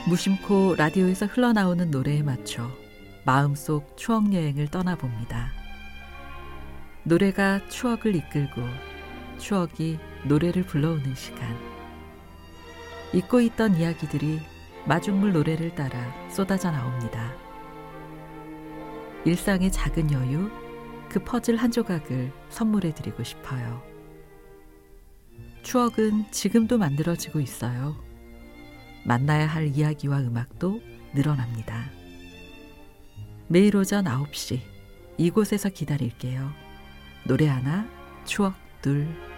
무심코 라디오에서 흘러나오는 노래에 맞춰 마음속 추억여행을 떠나봅니다. 노래가 추억을 이끌고 추억이 노래를 불러오는 시간. 잊고 있던 이야기들이 마중물 노래를 따라 쏟아져 나옵니다. 일상의 작은 여유, 그 퍼즐 한 조각을 선물해드리고 싶어요. 추억은 지금도 만들어지고 있어요. 만나야 할 이야기와 음악도 늘어납니다. 매일 오전 9시 이곳에서 기다릴게요. 노래 하나, 추억 둘.